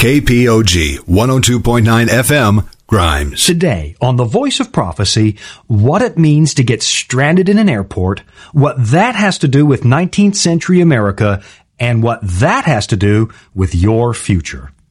KPOG 102.9 FM, Grimes. Today, on The Voice of Prophecy, what it means to get stranded in an airport, what that has to do with 19th century America, and what that has to do with your future.